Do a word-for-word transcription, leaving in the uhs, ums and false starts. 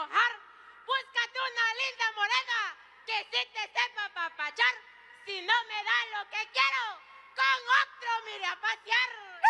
enojar. Búscate una linda morena que sí te sepa papachar. Si no me da lo que quiero, con otro me iré a pasear.